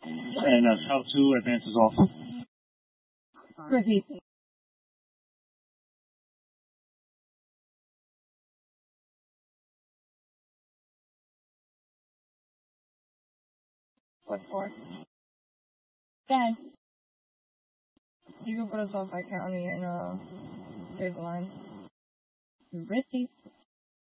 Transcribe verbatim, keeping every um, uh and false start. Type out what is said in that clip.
And uh, Scout two advances off. Repeat. What for? Dad, you can put us on by county and uh, save the line. Repeat.